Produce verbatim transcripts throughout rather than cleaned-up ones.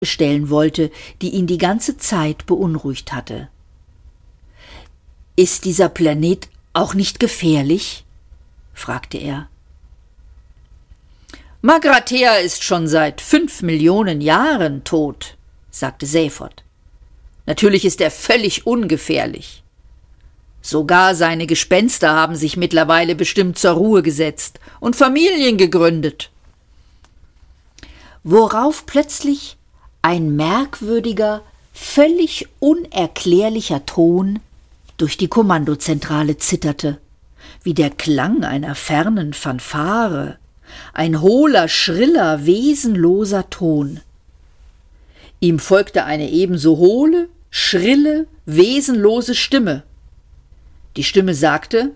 stellen wollte, die ihn die ganze Zeit beunruhigt hatte. »Ist dieser Planet auch nicht gefährlich?« fragte er. »Magrathea ist schon seit fünf Millionen Jahren tot«, sagte Seyfort. »Natürlich ist er völlig ungefährlich. Sogar seine Gespenster haben sich mittlerweile bestimmt zur Ruhe gesetzt und Familien gegründet.« Worauf plötzlich ein merkwürdiger, völlig unerklärlicher Ton durch die Kommandozentrale zitterte, wie der Klang einer fernen Fanfare, ein hohler, schriller, wesenloser Ton. Ihm folgte eine ebenso hohle, schrille, wesenlose Stimme. Die Stimme sagte: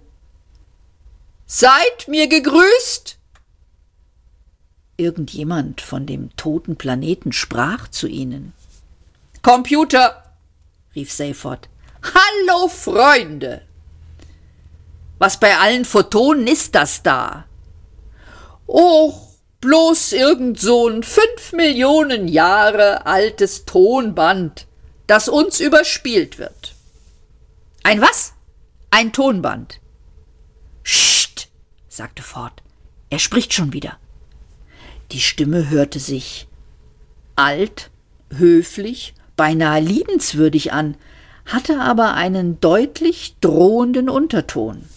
»Seid mir gegrüßt!« Irgendjemand von dem toten Planeten sprach zu ihnen. »Computer«, rief Seyfort. »Hallo, Freunde! Was bei allen Photonen ist das da?« »Och, bloß irgend so ein fünf Millionen Jahre altes Tonband, das uns überspielt wird.« »Ein was?« »Ein Tonband.« »Psst«, sagte Ford. »Er spricht schon wieder.« Die Stimme hörte sich alt, höflich, beinahe liebenswürdig an, hatte aber einen deutlich drohenden Unterton.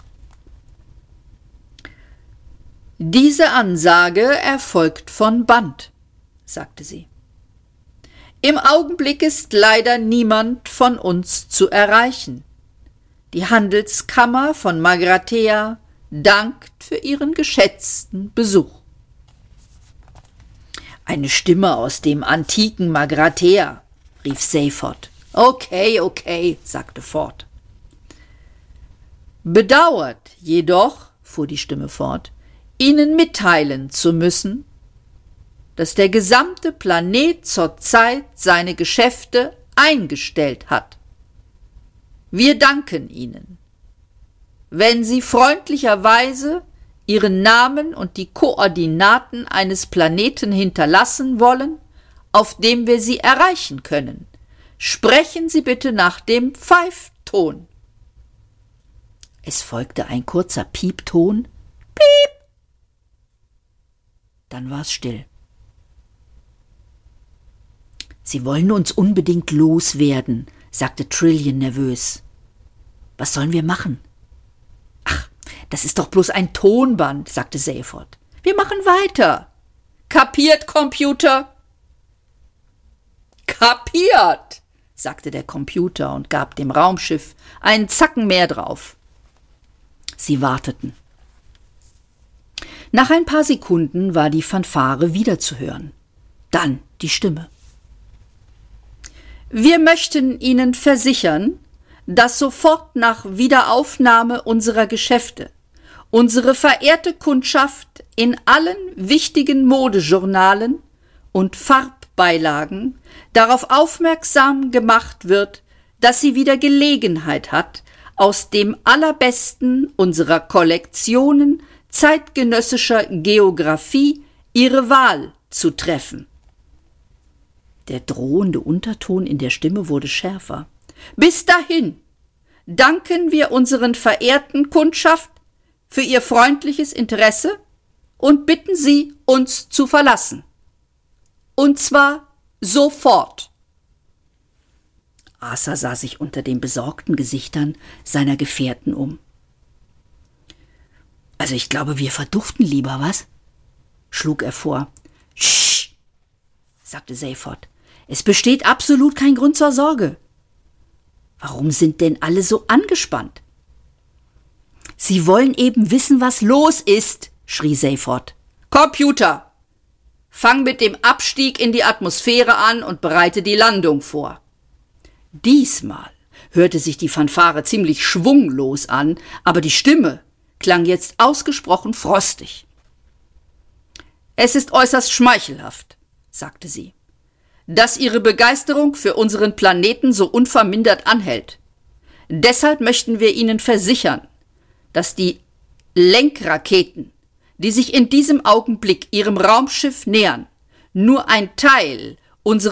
»Diese Ansage erfolgt von Band«, sagte sie. »Im Augenblick ist leider niemand von uns zu erreichen. Die Handelskammer von Magrathea dankt für Ihren geschätzten Besuch.« »Eine Stimme aus dem antiken Magrathea«, rief Seyfort. »Okay, okay«, sagte Ford. »Bedauert jedoch«, fuhr die Stimme fort, »Ihnen mitteilen zu müssen, dass der gesamte Planet zurzeit seine Geschäfte eingestellt hat. Wir danken Ihnen. Wenn Sie freundlicherweise Ihren Namen und die Koordinaten eines Planeten hinterlassen wollen, auf dem wir Sie erreichen können, sprechen Sie bitte nach dem Pfeifton.« Es folgte ein kurzer Piepton. Piep! Dann war es still. »Sie wollen uns unbedingt loswerden«, sagte Trillian nervös. »Was sollen wir machen?« »Ach, das ist doch bloß ein Tonband«, sagte Seyfort. »Wir machen weiter. Kapiert, Computer?« »Kapiert«, sagte der Computer und gab dem Raumschiff einen Zacken mehr drauf. Sie warteten. Nach ein paar Sekunden war die Fanfare wieder zu hören. Dann die Stimme. »Wir möchten Ihnen versichern, dass sofort nach Wiederaufnahme unserer Geschäfte unsere verehrte Kundschaft in allen wichtigen Modejournalen und Farbbeilagen darauf aufmerksam gemacht wird, dass sie wieder Gelegenheit hat, aus dem Allerbesten unserer Kollektionen zeitgenössischer Geographie ihre Wahl zu treffen.« Der drohende Unterton in der Stimme wurde schärfer. »Bis dahin danken wir unseren verehrten Kundschaft für ihr freundliches Interesse und bitten sie, uns zu verlassen. Und zwar sofort.« Arthur sah sich unter den besorgten Gesichtern seiner Gefährten um. »Also ich glaube, wir verduften lieber, was?« schlug er vor. »Sch«, sagte Seyfort. »Es besteht absolut kein Grund zur Sorge. Warum sind denn alle so angespannt?« »Sie wollen eben wissen, was los ist«, schrie Seyfort. »Computer, fang mit dem Abstieg in die Atmosphäre an und bereite die Landung vor.« Diesmal hörte sich die Fanfare ziemlich schwunglos an, aber die Stimme klang jetzt ausgesprochen frostig. »Es ist äußerst schmeichelhaft«, sagte sie, »dass Ihre Begeisterung für unseren Planeten so unvermindert anhält. Deshalb möchten wir Ihnen versichern, dass die Lenkraketen, die sich in diesem Augenblick Ihrem Raumschiff nähern, nur ein Teil Unsere